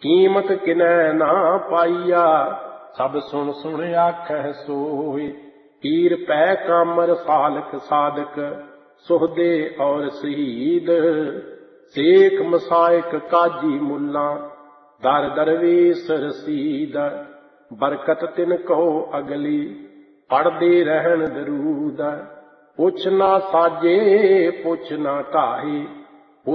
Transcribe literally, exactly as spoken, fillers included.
कीमत किनै ना पाईया, सब सुन सुन आखै सोय। पीर पै कामर फालक साधक, सुहदे और शहीद। शेख मसायक काजी मुल्ला, दर दरवेश रसीद। बरकत तिन कहो अगली, पढ़दे रहन दरूद। पुछ ना साजे पुछ ना ढाहे,